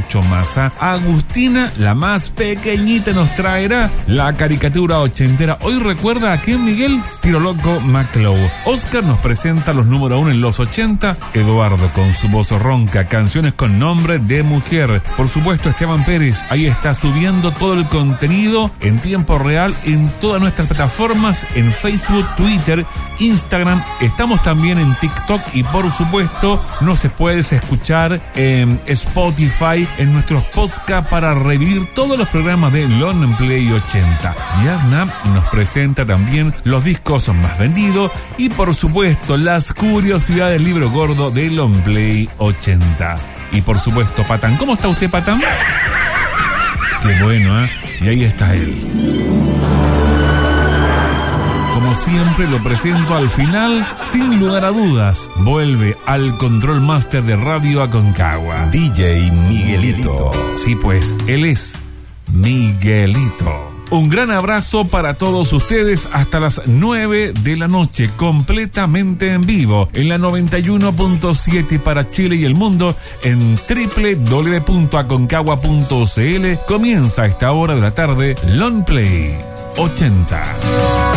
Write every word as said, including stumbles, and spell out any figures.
mucho más. ¿eh? Agustina, la más pequeñita, nos traerá la caricatura ochentera. Hoy recuerda a quién, Miguel, Tiro Loco McClough. Oscar nos presenta los número uno en los ochenta. Eduardo con su voz ronca, canciones con nombre de mujer. Por supuesto, Esteban Pérez, ahí está subiendo todo el contenido en tiempo real en todas nuestras plataformas, en Facebook, Twitter, Instagram. Estamos también en TikTok y por supuesto nos puedes escuchar en Spotify, en nuestros podcasts para revivir todos los programas de Long Play ochenta. Yasna nos presenta también los discos más vendidos y por supuesto las curiosidades del libro gordo de Long Play ochenta. Y por supuesto, Patán. ¿Cómo está usted, Patán? Qué bueno, ¿eh? Y ahí está él. Como siempre lo presento al final, sin lugar a dudas, vuelve al Control Master de Radio Aconcagua. D J Miguelito. Sí, pues, él es Miguelito. Un gran abrazo para todos ustedes hasta las nueve de la noche, completamente en vivo, en la noventa y uno punto siete para Chile y el mundo, en doble u doble u doble u punto aconcagua punto c l. Comienza a esta hora de la tarde, Long Play ochenta.